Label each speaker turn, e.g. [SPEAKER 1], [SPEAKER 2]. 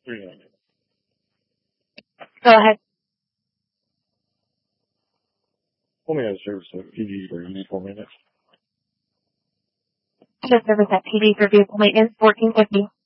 [SPEAKER 1] 300.
[SPEAKER 2] Go ahead.
[SPEAKER 1] Pull me out of service at PD for 4 minutes.
[SPEAKER 2] The service at PD for vehicle maintenance, 1450.